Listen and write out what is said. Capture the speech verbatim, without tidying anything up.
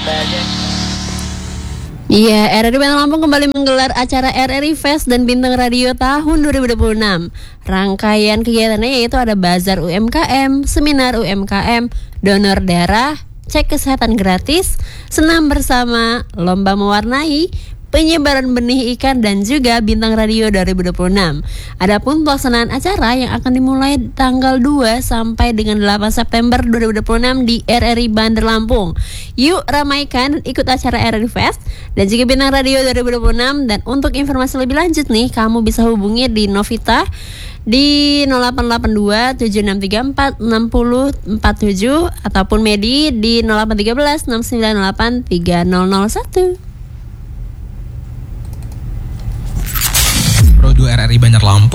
Iya, R R I Bandar Lampung kembali menggelar acara R R I Fest dan Bintang Radio tahun dua ribu dua puluh enam. Rangkaian kegiatannya yaitu ada bazar U M K M, seminar U M K M, donor darah, cek kesehatan gratis, senam bersama, lomba mewarnai, penyebaran benih ikan, dan juga Bintang Radio dua ribu dua puluh enam. Adapun pelaksanaan acara yang akan dimulai tanggal dua sampai dengan delapan September dua ribu dua puluh enam di R R I Bandar Lampung. Yuk ramaikan dan ikut acara R R I Fest dan juga Bintang Radio dua ribu dua puluh enam. Dan untuk informasi lebih lanjut nih, kamu bisa hubungi di Novita di nol delapan delapan dua tujuh enam tiga empat enam nol empat tujuh ataupun Medi di nol delapan satu tiga enam sembilan delapan tiga nol nol satu. Pro dua R R I Bandar Lampung.